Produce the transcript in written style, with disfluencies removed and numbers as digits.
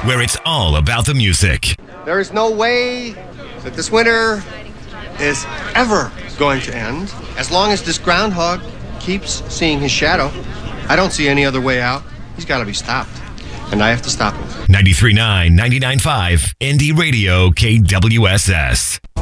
where it's all about the music. There is no way that this winter is ever going to end. As long as this groundhog keeps seeing his shadow, I don't see any other way out. He's got to be stopped. And I have to stop him. 93.9, 99.5, Indie Radio, KWSS.